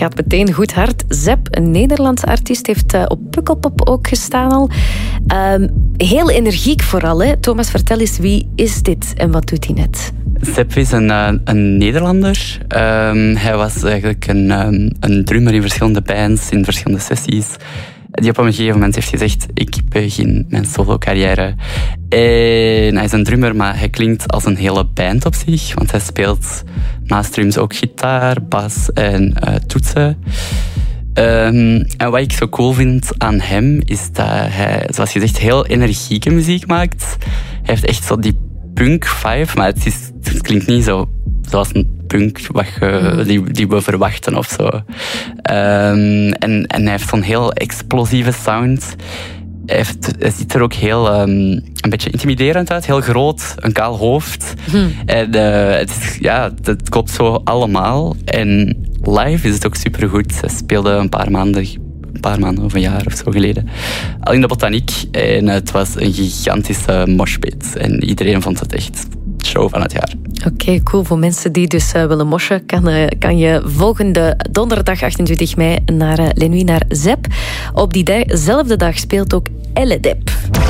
gaat meteen goed hard. Zepp, een Nederlandse artiest, heeft op Pukkelpop ook gestaan al. Heel energiek vooral, hè? Thomas, vertel eens, wie is dit en wat doet hij net? Zepp is een Nederlander. Hij was eigenlijk een drummer in verschillende bands, in verschillende sessies. Die op een gegeven moment heeft gezegd, ik begin mijn solo-carrière. En hij is een drummer, maar hij klinkt als een hele band op zich. Want hij speelt naast drums ook gitaar, bas en toetsen. En wat ik zo cool vind aan hem, is dat hij, zoals gezegd, heel energieke muziek maakt. Hij heeft echt zo die punk-vibe, maar het klinkt niet zo zoals een punk die we verwachten of zo. En hij heeft zo'n heel explosieve sound. Hij ziet er ook heel een beetje intimiderend uit, heel groot, een kaal hoofd. En het klopt zo allemaal. En live is het ook supergoed. Hij speelde een paar maanden of een jaar of zo geleden al in de Botaniek. En het was een gigantische moshpit. En iedereen vond het echt show van het jaar. Oké, cool. Voor mensen die dus willen moshen, kan je volgende donderdag 28 mei naar Les Nuits naar Zepp. Op diezelfde dag speelt ook Elle Depp.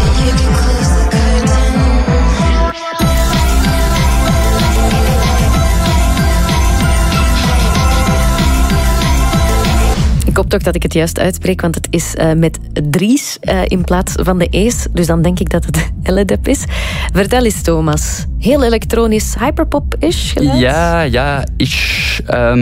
Ik hoop toch dat ik het juist uitspreek, want het is met 3's in plaats van de E's. Dus dan denk ik dat het Elle Depp is. Vertel eens, Thomas. Heel elektronisch, hyperpop-ish geluid? Ja, ish.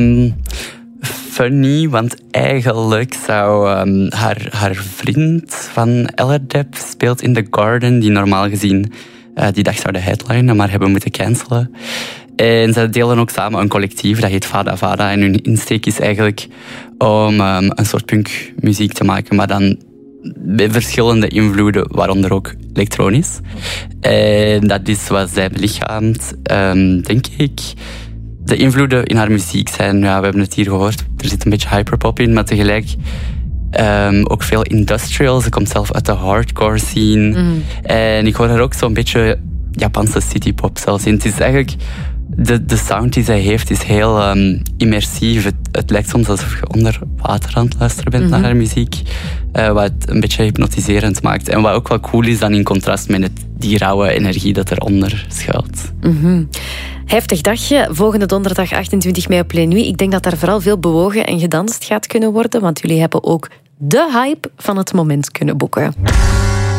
Funny, want eigenlijk zou haar vriend van Elle Depp speelt in The Garden, die normaal gezien die dag zouden headlinen, maar hebben moeten cancelen. En ze delen ook samen een collectief, dat heet Vada Vada. En hun insteek is eigenlijk om een soort punkmuziek te maken, maar dan met verschillende invloeden, waaronder ook elektronisch. En dat is wat zij belichaamt, denk ik. De invloeden in haar muziek zijn, we hebben het hier gehoord, er zit een beetje hyperpop in, maar tegelijk ook veel industrial. Ze komt zelf uit de hardcore scene. En ik hoor er ook zo'n beetje Japanse citypop zelfs in. Het is eigenlijk... De sound die zij heeft is heel immersief. Het lijkt soms alsof je onder water aan het luisteren bent naar haar muziek. Wat het een beetje hypnotiserend maakt. En wat ook wel cool is dan in contrast met die rauwe energie dat eronder schuilt. Heftig dagje. Volgende donderdag 28 mei op Les Nuits. Ik denk dat daar vooral veel bewogen en gedanst gaat kunnen worden. Want jullie hebben ook de hype van het moment kunnen boeken.